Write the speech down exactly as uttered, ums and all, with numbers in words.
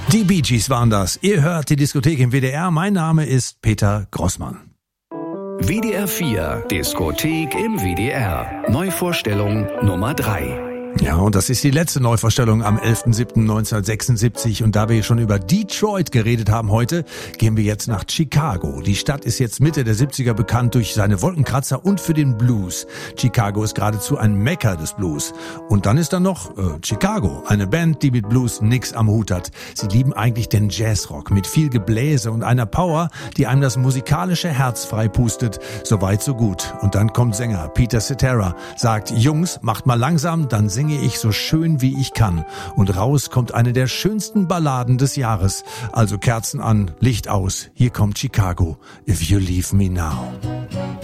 Die Bee Gees waren das. Ihr hört die Diskothek im W D R. Mein Name ist Peter Grossmann. W D R vier, Diskothek im W D R. Neuvorstellung Nummer drei. Ja, und das ist die letzte Neuvorstellung am elfter siebter neunzehnhundertsechsundsiebzig. Und da wir schon über Detroit geredet haben heute, gehen wir jetzt nach Chicago. Die Stadt ist jetzt Mitte der siebziger bekannt durch seine Wolkenkratzer und für den Blues. Chicago ist geradezu ein Mekka des Blues. Und dann ist da noch äh, Chicago, eine Band, die mit Blues nix am Hut hat. Sie lieben eigentlich den Jazzrock mit viel Gebläse und einer Power, die einem das musikalische Herz freipustet. So weit, so gut. Und dann kommt Sänger Peter Cetera, sagt, Jungs, macht mal langsam, dann singt ich so schön wie ich kann. Und raus kommt eine der schönsten Balladen des Jahres. Also Kerzen an, Licht aus. Hier kommt Chicago. If You Leave Me Now.